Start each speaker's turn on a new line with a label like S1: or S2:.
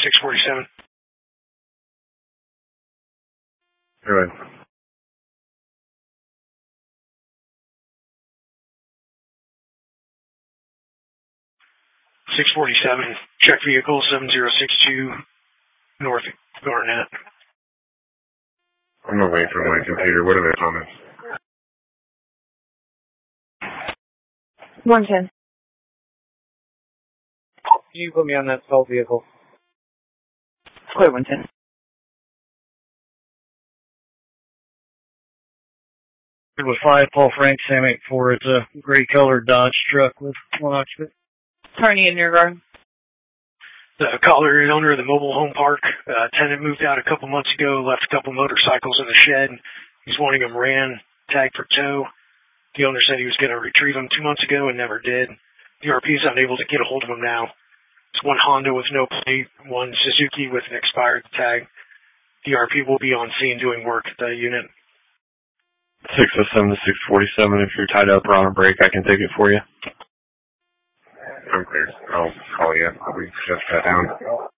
S1: 647.
S2: Go ahead.
S1: 647. Check vehicle 7062 North Garnett.
S2: I'm away from my computer. What are their comments?
S3: 110.
S4: Can you put me on that assault vehicle?
S3: Clear 110.
S4: It was 5 Paul Frank Sam 84. It's a gray colored Dodge truck with one occupant.
S3: Attorney in your guard.
S1: The caller is owner of the mobile home park. Tenant moved out a couple months ago, left a couple motorcycles in the shed. He's wanting them ran, tagged for tow. The owner said he was going to retrieve them 2 months ago and never did. The RP is unable to get a hold of them now. It's one Honda with no plate, one Suzuki with an expired tag. The RP will be on scene doing work at the unit.
S2: 607 to 647. If you're tied up or on a break, I can take it for you. I'm clear. I'll call you. We shut that down.